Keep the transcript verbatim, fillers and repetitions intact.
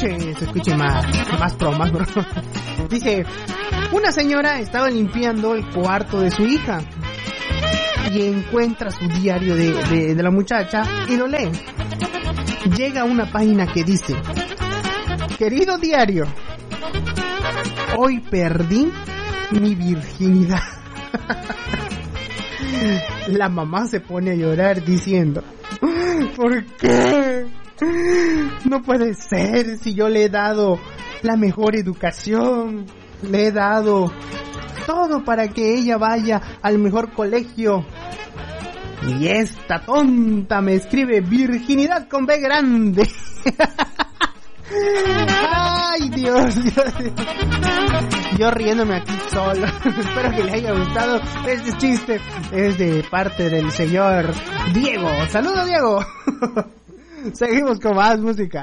escuche, se escuche más, más pro, más pro. Dice, una señora estaba limpiando el cuarto de su hija y encuentra su diario de, de, de la muchacha y lo lee. Llega a una página que dice, querido diario, hoy perdí mi virginidad. La mamá se pone a llorar diciendo, ¿por qué? No puede ser, si yo le he dado la mejor educación, le he dado todo para que ella vaya al mejor colegio. Y esta tonta me escribe virginidad con B grande. Ay, Dios, Dios, Dios. Yo riéndome aquí solo. Espero que le haya gustado este chiste. Es de parte del señor Diego. Saludos, Diego. Seguimos con más música.